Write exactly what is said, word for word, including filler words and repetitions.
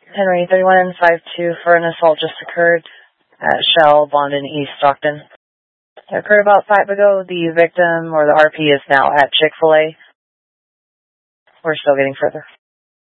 Henry, thirty-one and five two for an assault just occurred at Shell, Bond in East Stockton. It occurred about five ago. The victim, or the R P, is now at Chick-fil-A. We're still getting further.